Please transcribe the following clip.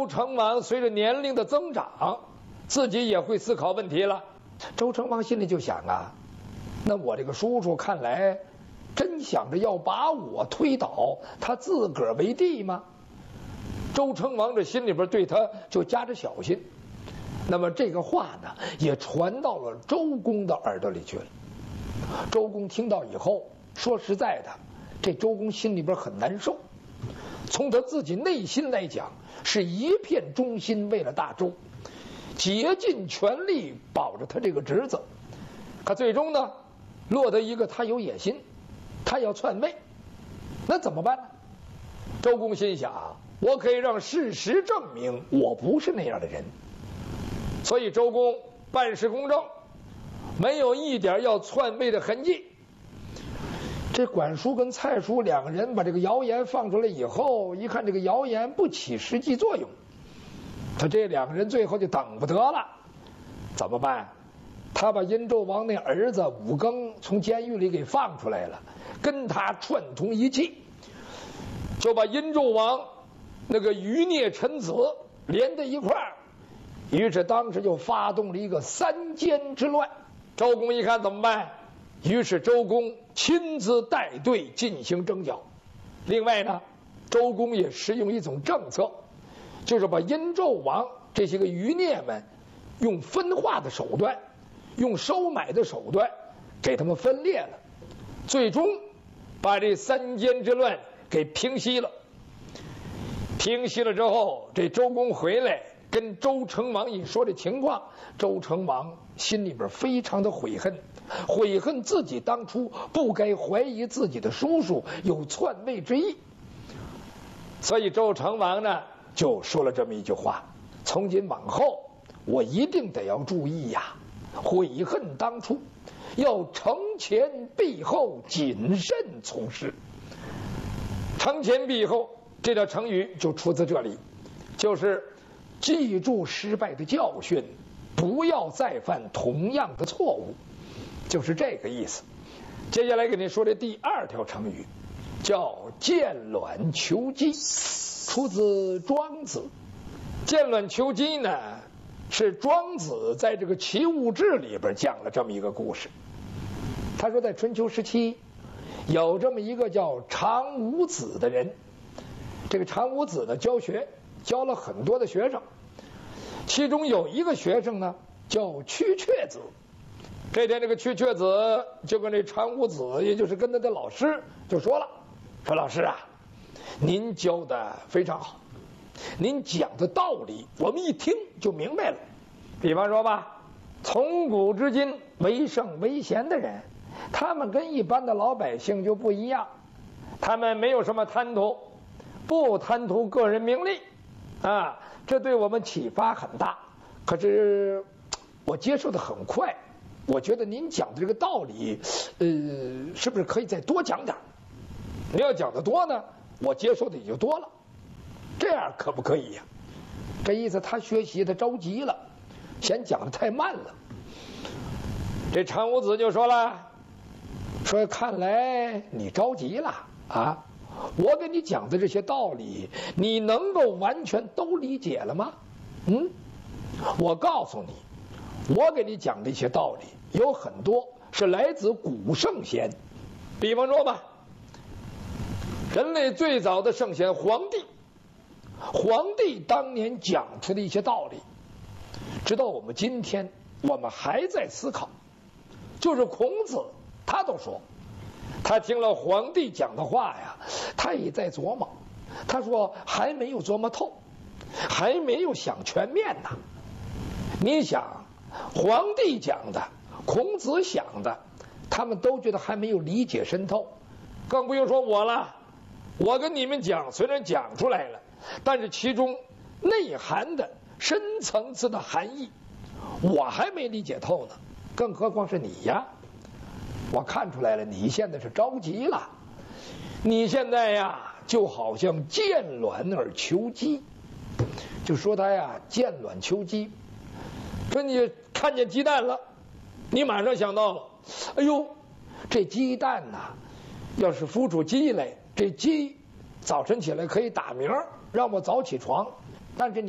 周成王随着年龄的增长，自己也会思考问题了。周成王心里就想啊，那我这个叔叔看来真想着要把我推倒，他自个儿为帝吗？周成王这心里边对他就加着小心。那么这个话呢，也传到了周公的耳朵里去了。周公听到以后，说实在的，这周公心里边很难受。从他自己内心来讲，是一片忠心，为了大周，竭尽全力保着他这个侄子。可最终呢，落得一个他有野心，他要篡位，那怎么办呢？周公心想，我可以让事实证明我不是那样的人。所以周公办事公正，没有一点要篡位的痕迹。这管叔跟蔡叔两个人把这个谣言放出来以后，一看这个谣言不起实际作用，他这两个人最后就等不得了。怎么办？他把殷纣王那儿子武庚从监狱里给放出来了，跟他串通一气，就把殷纣王那个余孽臣子连在一块儿。于是当时就发动了一个三监之乱。周公一看怎么办？于是周公亲自带队进行征剿。另外呢，周公也实用一种政策，就是把殷纣王这些个余孽们用分化的手段，用收买的手段给他们分裂了，最终把这三监之乱给平息了。平息了之后，这周公回来跟周成王一说这情况，周成王心里边非常的悔恨，悔恨自己当初不该怀疑自己的叔叔有篡位之意。所以周成王呢就说了这么一句话：从今往后我一定得要注意呀，悔恨当初，要承前避后，谨慎从事。承前避后这条成语就出自这里，就是记住失败的教训，不要再犯同样的错误，就是这个意思。接下来给您说这第二条成语，叫见卵求机，出自庄子。见卵求机呢，是庄子在这个《齐物志》里边讲了这么一个故事。他说在春秋时期，有这么一个叫常武子的人。这个常武子呢，教学教了很多的学生，其中有一个学生呢叫屈雀子。这天这个屈雀子就跟这常武子，也就是跟他的老师就说了，说老师啊，您教的非常好，您讲的道理我们一听就明白了。比方说吧，从古至今为圣为贤的人，他们跟一般的老百姓就不一样，他们没有什么贪图，不贪图个人名利啊，这对我们启发很大。可是我接受的很快，我觉得您讲的这个道理是不是可以再多讲点？你要讲的多呢，我接受的也就多了，这样可不可以呀？这意思他学习他着急了，嫌讲的太慢了。这常武子就说了，说看来你着急了啊，我给你讲的这些道理，你能够完全都理解了吗？我告诉你，我给你讲的一些道理有很多是来自古圣贤。比方说吧，人类最早的圣贤黄帝当年讲出的一些道理，直到我们今天我们还在思考。就是孔子他都说，他听了皇帝讲的话呀，他也在琢磨，他说还没有琢磨透，还没有想全面呢。你想，皇帝讲的，孔子想的，他们都觉得还没有理解深透，更不用说我了。我跟你们讲，虽然讲出来了，但是其中内涵的深层次的含义我还没理解透呢，更何况是你呀。我看出来了，你现在是着急了，你现在呀就好像见卵而求机，就说他呀见卵求机。说你看见鸡蛋了，你马上想到了，哎呦，这鸡蛋呐，要是孵出鸡来，这鸡早晨起来可以打鸣，让我早起床。但是你